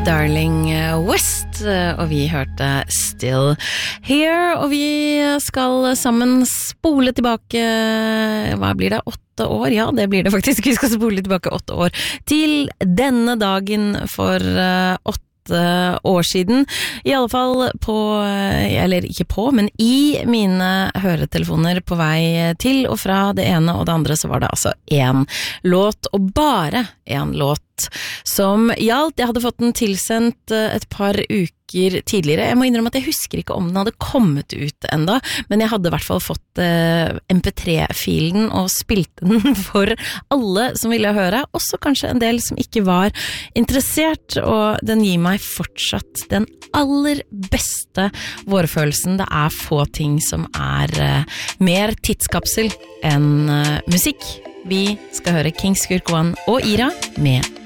Darling West, og vi hørte Still Here, og vi skal sammen spole tilbake, hva blir det, 8 år? Ja, det blir det faktisk, vi skal spole tilbake 8 år til denne dagen for 8 år siden, i alle fall på, eller ikke på, men i mine høretelefoner på vei til og fra det ene og det andre, så var det altså en låt, og bare en låt som gjaldt. Jeg hadde fått den tilsendt et par uker tidligere. Jeg må innrømme at jeg husker ikke om den hadde kommet ut enda, men jeg hadde i hvert fall fått MP3-filen og spilte den for alle som ville høre, også kanskje en del som ikke var interessert, og den gir meg fortsatt den aller beste vårfølelsen. Det er få ting som er mer tidskapsel enn musikk. Vi skal høre King Skurk One og Ira med